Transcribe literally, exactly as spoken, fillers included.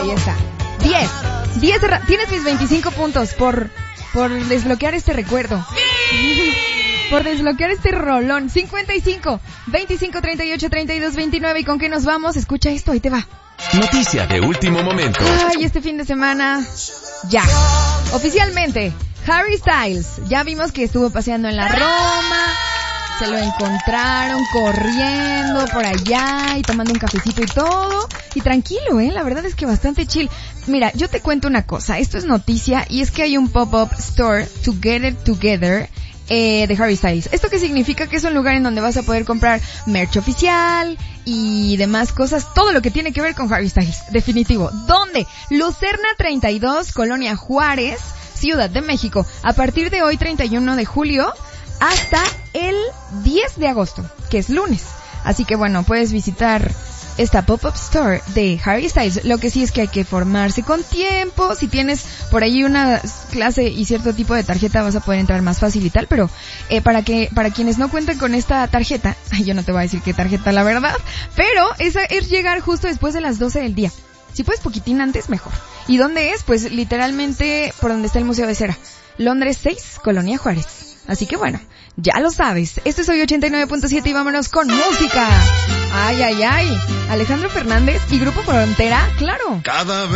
Ahí está. diez. diez. Ra- Tienes mis veinticinco puntos por, por desbloquear este recuerdo. Por desbloquear este rolón. cincuenta y cinco, veinticinco, treinta y ocho, treinta y dos, veintinueve. ¿Y con qué nos vamos? Escucha esto, ahí te va. Noticia de último momento. Ay, este fin de semana, ya. Oficialmente, Harry Styles. Ya vimos que estuvo paseando en la Roma. Se lo encontraron corriendo por allá y tomando un cafecito y todo. Y tranquilo, ¿eh? La verdad es que bastante chill. Mira, yo te cuento una cosa. Esto es noticia y es que hay un pop-up store, Together Together, eh, de Harry Styles. ¿Esto qué significa? Que es un lugar en donde vas a poder comprar merch oficial y demás cosas. Todo lo que tiene que ver con Harry Styles. Definitivo. ¿Dónde? Lucerna treinta y dos, Colonia Juárez, Ciudad de México. A partir de hoy, treinta y uno de julio, hasta el diez de agosto, que es lunes. Así que bueno, puedes visitar esta pop-up store de Harry Styles. Lo que sí es que hay que formarse con tiempo. Si tienes por ahí una clase y cierto tipo de tarjeta, vas a poder entrar más fácil y tal. Pero eh, para que para quienes no cuenten con esta tarjeta, ay, yo no te voy a decir qué tarjeta, la verdad, pero esa es llegar justo después de las doce del día. Si puedes poquitín antes, mejor. ¿Y dónde es? Pues literalmente por donde está el Museo de Cera. Londres seis, Colonia Juárez. Así que bueno, ya lo sabes. Este es Hoy ochenta y nueve punto siete y vámonos con música. Ay, ay, ay. Alejandro Fernández y Grupo Frontera, claro. Cada